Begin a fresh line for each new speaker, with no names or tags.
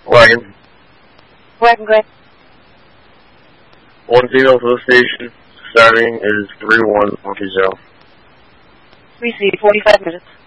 Wagon.
Wagon, go ahead.
10 for the station. Starting is 3110.
Receive 45 minutes.